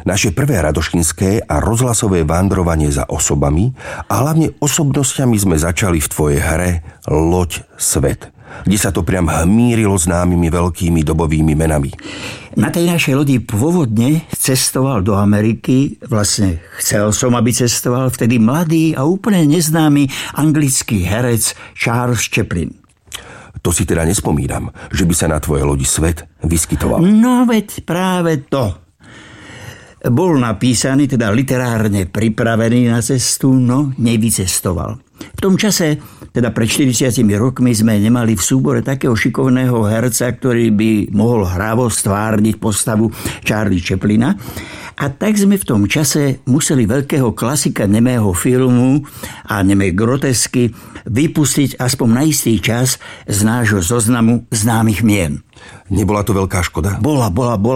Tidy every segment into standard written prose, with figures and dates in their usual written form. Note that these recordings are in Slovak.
Naše prvé radošinské a rozhlasové vandrovanie za osobami a hlavne osobnostiami sme začali v tvojej hre Loď Svet, kde sa to priam hmírilo známymi veľkými dobovými menami. Na tej našej lodi pôvodne cestoval do Ameriky, vlastne chcel som, aby cestoval vtedy mladý a úplne neznámy anglický herec Charles Chaplin. To si teda nespomínam, že by sa na tvojej lodi Svet vyskytoval. No veď práve to. Bol napísaný, teda literárne pripravený na cestu, no nevycestoval. V tom čase, teda pred 40 rokmi, sme nemali v súbore takého šikovného herca, ktorý by mohol hravo stvárniť postavu Charlie Chaplina. A tak sme v tom čase museli veľkého klasika nemého filmu a nemej grotesky vypustiť aspoň na istý čas z nášho zoznamu známych mien. Nebola to veľká škoda? Bola.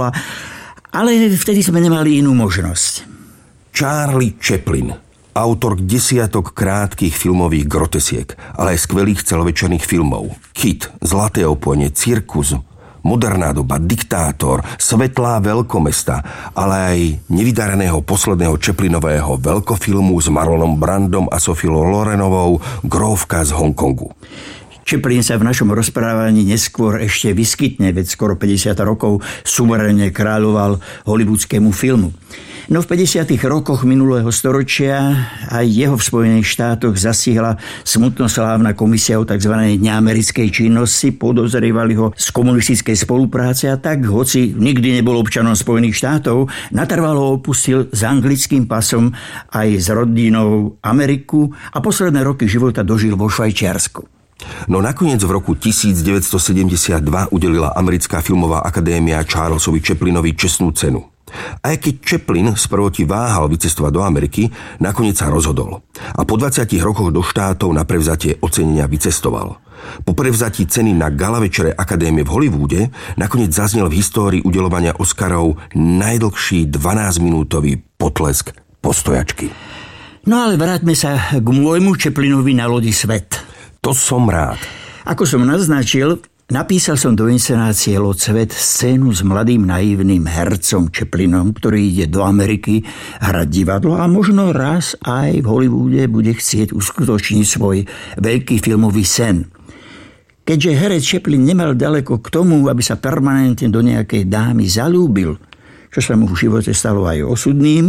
Ale vtedy sme nemali inú možnosť. Charlie Chaplin, autor desiatok krátkych filmových grotesiek, ale aj skvelých celovečerných filmov. Kit, Zlaté opojne, Cirkus, Moderná doba, Diktátor, Svetlá veľkomesta, ale aj nevydareného posledného Chaplinového veľkofilmu s Marlonom Brandom a Sophiou Lorenovou Grófka z Hongkongu. Chaplin sa v našom rozprávaní neskôr ešte vyskytne, veď skoro 50 rokov suverene kráľoval hollywoodskému filmu. No v 50. rokoch minulého storočia aj jeho v Spojených štátoch zasihla smutnoslávna komisia o tzv. Neamerickej činnosti, podozrievali ho z komunistickej spolupráce a tak, hoci nikdy nebol občanom Spojených štátov, natrvalo opustil s anglickým pasom aj s rodinou Ameriku a posledné roky života dožil vo Švajčiarsku. No nakoniec v roku 1972 udelila Americká filmová akadémia Charlesovi Chaplinovi čestnú cenu. Aj keď Chaplin sprvoti váhal vycestovať do Ameriky, nakoniec sa rozhodol. A po 20 rokoch do štátov na prevzatie ocenenia vycestoval. Po prevzatí ceny na gala večere akadémie v Hollywoode nakoniec zaznel v histórii udeľovania Oscarov najdlhší 12-minútový potlesk postojačky. No ale vráťme sa k môjmu Chaplinovi na lodi Svet. To som rád. Ako som naznačil, napísal som do inscenácie Loď Svet scénu s mladým naivným hercom Chaplinom, ktorý ide do Ameriky hrať divadlo a možno raz aj v Hollywoode bude chcieť uskutočniť svoj veľký filmový sen. Keďže herec Chaplin nemal ďaleko k tomu, aby sa permanentne do nejakej dámy zalúbil, čo sa mu v živote stalo aj osudným,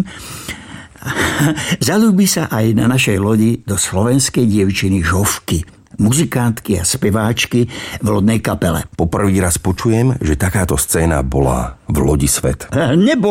zalúbi sa aj na našej lodi do slovenskej dievčiny Žofky, muzikantky a speváčky v lodnej kapele. Poprvý raz počujem, že takáto scéna bola v Lodi Svet. Nebol.